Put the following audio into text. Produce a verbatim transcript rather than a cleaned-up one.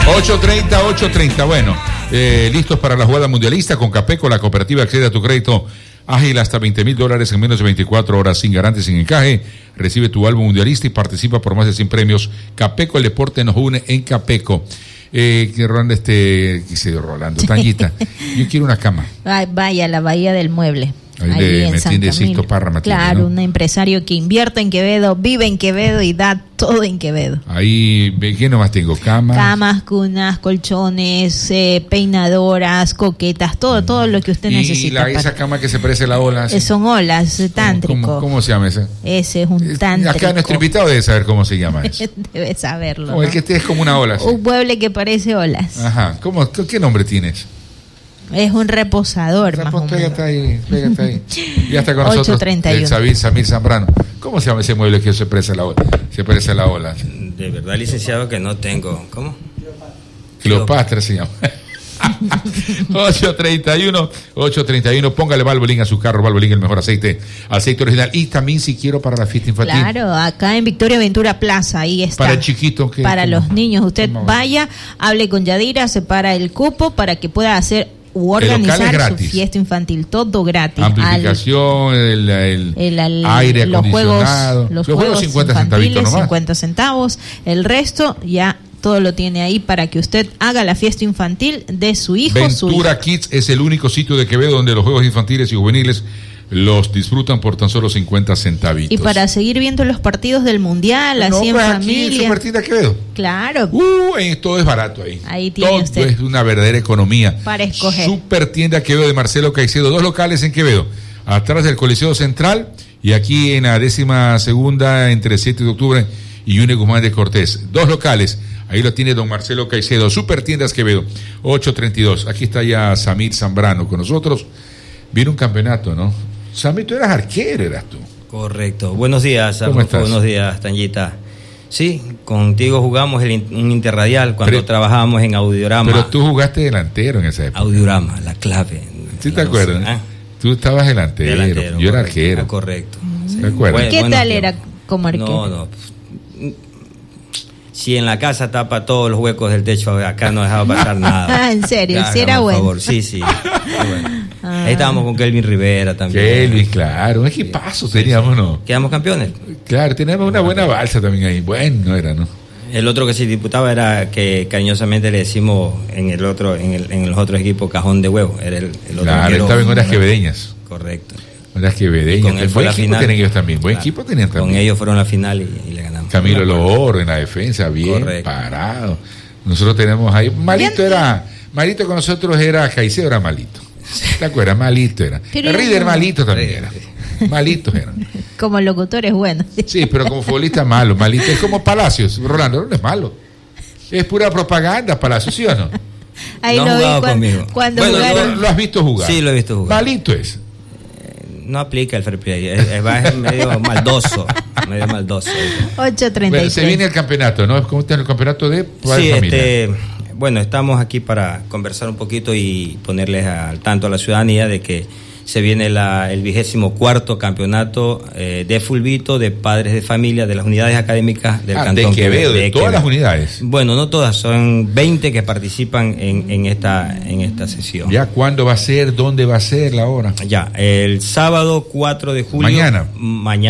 ocho treinta, ocho treinta. Bueno, eh, listos para la jugada mundialista con Capeco, la cooperativa accede a tu crédito ágil hasta veinte mil dólares en menos de veinticuatro horas sin garantes, sin encaje. Recibe tu álbum mundialista y participa por más de cien premios. Capeco, el deporte nos une en Capeco. Eh, que Rolando, este, quise Rolando, Tanguita, yo quiero una cama. Vaya, la Bahía del Mueble. Ahí Ahí de, en me San entiende Camilo. Sixto Parra, me Claro, entiende, ¿no? un empresario que invierte en Quevedo, vive en Quevedo y da todo en Quevedo. Ahí, ¿qué nomás tengo? Camas. Camas, cunas, colchones, eh, peinadoras, coquetas, todo, todo lo que usted y necesita. la, esa cama que se parece a la ola. Eh, Son olas, eh, tántrico. ¿Cómo, cómo se llama esa? Ese es un tántrico. Acá nuestro invitado debe saber cómo se llama eso. Debe saberlo. O ¿no? el que es como una ola. Así. Un mueble que parece olas. Ajá. ¿Cómo, ¿Qué nombre tienes? Es un reposador, más o menos. Pégate ahí, pégate ahí. Y hasta con ocho nosotros treinta y uno. el Samir, Samir Zambrano. ¿Cómo se llama ese mueble que se parece a la ola? Se parece a la ola. De verdad, licenciado, que no tengo. ¿Cómo? Cleopatra se llama. ocho treinta y uno, ocho treinta y uno, póngale Valvoline a su carro, Valvoline, el mejor aceite, aceite original. Y también si quiero para la fiesta infantil. Claro, acá en Victoria Ventura Plaza, ahí está. Para el chiquito. Que, para ¿cómo? los niños, usted ¿Cómo? vaya, hable con Yadira, separa el cupo para que pueda hacer u El local es organizar su gratis. fiesta infantil, todo gratis. Amplificación, el, el, El, el- aire los juegos, acondicionado. los juegos juegos cincuenta infantiles, centavitos nomás. cincuenta centavos. El resto ya todo lo tiene ahí para que usted haga la fiesta infantil de su hijo, su Ventura hija. Kids es el único sitio de Quevedo donde los juegos infantiles y juveniles los disfrutan por tan solo cincuenta centavitos. Y para seguir viendo los partidos del mundial, no, así en pues aquí en familia. Supertienda Quevedo. Claro. Uh, en, todo es barato ahí. Ahí tiene todo usted. es una verdadera economía. Para escoger. Supertienda Quevedo de Marcelo Caicedo, dos locales en Quevedo, atrás del Coliseo Central y aquí en la décima segunda entre siete de octubre y Yune Guzmán de Cortés. Dos locales. Ahí lo tiene don Marcelo Caicedo, Supertiendas Quevedo, ocho treinta y dos. Aquí está ya Samir Zambrano con nosotros. Viene un campeonato, ¿no? Samir, tú eras arquero, eras tú. Correcto. Buenos días, ¿Cómo Arnulfo. estás? Buenos días, Tanguita. Sí, contigo jugamos el, in- un interradial cuando Pero- trabajábamos en Audiorama. Pero tú jugaste delantero en esa época. Audiorama, la clave. ¿Sí te No acuerdas? sé, ¿ah? Tú estabas delantero, Delantero, yo era correcto. arquero. Ah, correcto. ¿Te acuerdas? Bueno, ¿Qué bueno, tal tío. era como arquero? No, no. Si en la casa tapa todos los huecos del techo, acá no dejaba pasar nada. Ah, ¿en serio? Ya, ¿Sí era hágame el bueno? favor. Sí, sí. Bueno. Ah. Ahí estábamos con Kelvin Rivera también. Kelvin, claro, un equipazo teníamos, ¿no? Quedamos campeones. Claro, teníamos una buena balsa también ahí. Bueno, era, ¿no? El otro que se disputaba era que cariñosamente le decimos en el otro, en, el, en los otros equipos cajón de huevo. Era el, el otro Claro, arquero. estaba en horas quevedeñas. Correcto. Horas Y quevedeñas. con él Buen fue la equipo final. tenían ellos también. Buen Claro. equipo tenían Con también. ellos fueron a la final y, y le ganamos. Camilo Me acuerdo. Loor en la defensa, bien Correcto. parado. Nosotros tenemos ahí. Malito era. Malito con nosotros era. Caicedo era malito. ¿Te acuerdas? Malito era. Pero- El Reader malito también Reader. era. Malitos eran. Como locutor es bueno. Sí, pero como futbolista malo. Malito. Es como Palacios. Rolando no es malo. Es pura propaganda, Palacios, ¿sí o no? Ahí No ha lo vi jugado cuando, conmigo. cuando Bueno, jugaron. ¿Lo, lo has visto jugar? Sí, lo he visto jugar. Malito es. No aplica el fair play. Es, es, es medio maldoso. Medio maldoso. ocho treinta y Bueno, se tres. viene el campeonato, ¿no? ¿Cómo está el campeonato de Padre Sí, Familia? este, bueno, estamos aquí para conversar un poquito y ponerles al tanto a la ciudadanía de que se viene la, el vigésimo cuarto campeonato eh, de fulbito de padres de familia de las unidades académicas del Ah, Cantón de Quevedo, de, todas Quevedo. las unidades. Bueno, no todas, son veinte que participan en, en esta en esta sesión. ¿Ya cuándo va a ser? ¿Dónde va a ser la hora? Ya, el sábado cuatro de julio. Mañana. Mañana.